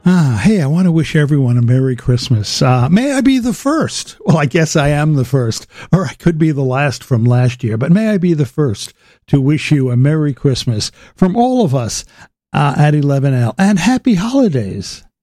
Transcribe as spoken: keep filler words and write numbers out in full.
Ah, hey, I want to wish everyone a Merry Christmas. Uh, may I be the first? Well, I guess I am the first, or I could be the last from last year, but may I be the first to wish you a Merry Christmas from all of us uh, at eleven L, and Happy Holidays.